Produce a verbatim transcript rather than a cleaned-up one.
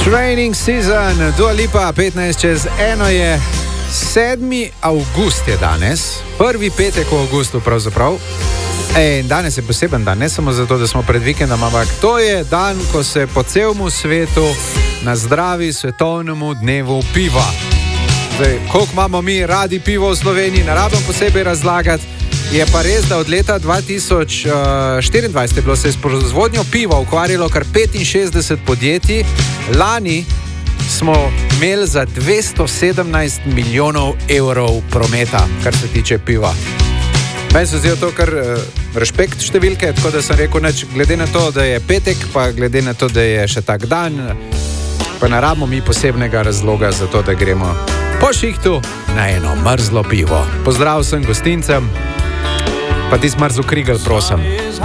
Training season, Dua Lipa, petnajst čez eno je, sedmi avgust je danes, prvi petek v avgustu pravzaprav. E, danes je poseben dan, ne samo zato, da smo pred vikendom, ampak to je dan, ko se po celemu svetu nazdravi svetovnemu dnevu piva. Zdaj, koliko imamo mi radi pivo v Sloveniji, ne rabim posebej razlagati. Je pa res, da od leta dva tisoč štiriindvajset je bilo se s proizvodnjo piva ukvarjalo kar petinšestdeset podjetij. Lani smo imeli za dvesto sedemnajst milijonov evrov prometa, kar se tiče piva. Meni se zdijo to kar uh, respekt številke, tako da sem rekel, neč, glede na to, da je petek, pa glede na to, da je še tak dan, pa ne rabimo mi posebnega razloga za to, da gremo po šihtu na eno mrzlo pivo. Pozdrav vsem gostincem, pa ti smrzu krigel, prosim.